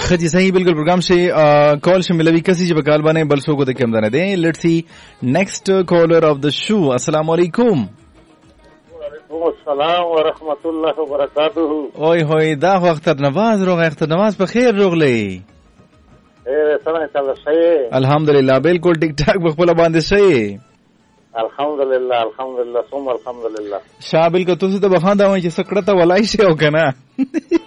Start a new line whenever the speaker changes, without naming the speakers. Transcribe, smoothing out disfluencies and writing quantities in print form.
خجی صحیح بالکل प्रोग्राम से कॉल से मिलवी कसी जब कॉल बने बलसो को देखे हमदाने दे. Let's see next collar of the show. अस्सलाम वालेकुम.
السلام ورحمة الله وبركاته.
ओए होए دا वक्त नमाज रोग अख्तर नमाज पर खैर रोगले.
سلام تعالی सही.
अल्हम्दुलिल्लाह बिल्कुल ठीक ठाक बखला बांधे सही.
अल्हम्दुलिल्लाह ثم الحمد لله.
शाबिल को तुझे तो बखांदा हूं कि सकड़ता वलाई से हो कना.